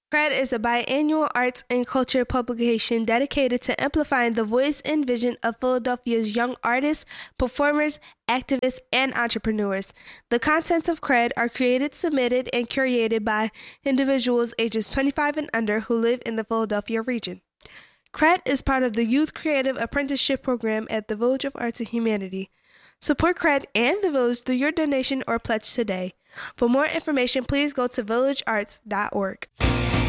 CRED is a biannual arts and culture publication dedicated to amplifying the voice and vision of Philadelphia's young artists, performers, activists, and entrepreneurs. The contents of CRED are created, submitted, and curated by individuals ages 25 and under who live in the Philadelphia region. CRED is part of the Youth Creative Apprenticeship Program at the Village of Arts and Humanity. Support CRED and the Village through your donation or pledge today. For more information, please go to villagearts.org.